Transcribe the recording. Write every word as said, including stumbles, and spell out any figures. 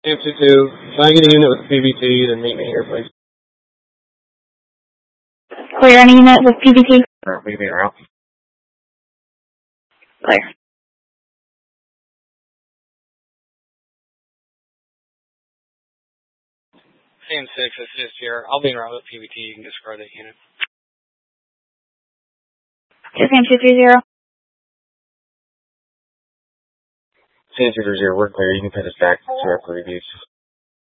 Sam two two, can I get a unit with P V T, then meet me here, please? Clear any unit with P V T? Or meet me around. Clear. Sam six, assist here. I'll be in route with P V T. You can describe that unit. Sam two three zero. Sam two three zero, we're clear. You can put us back to our reviews.